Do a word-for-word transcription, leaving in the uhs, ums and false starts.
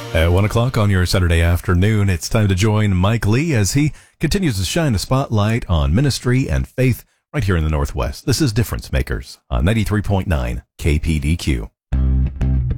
At one o'clock on your Saturday afternoon, it's time to join Mike Lee as he continues to shine a spotlight on ministry and faith right here in the Northwest. This is Difference Makers on ninety-three point nine K P D Q.